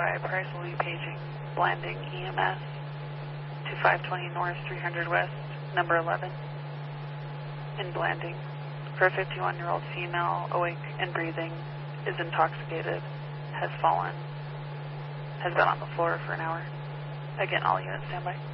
by. Price will be paging Blanding EMS to 520 North 300 West, number 11, in Blanding, for a 51-year-old female, awake and breathing, is intoxicated, has fallen, has been on the floor for an hour. Again, all units stand by.